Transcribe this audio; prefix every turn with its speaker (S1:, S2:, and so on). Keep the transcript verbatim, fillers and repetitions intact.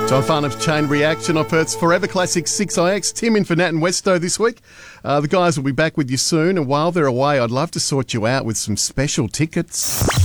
S1: John Farnham's Chain Reaction of Perth's Forever Classic six I X. Tim in for Nat and Westo this week. Uh, the guys will be back with you soon, and while they're away, I'd love to sort you out with some special tickets.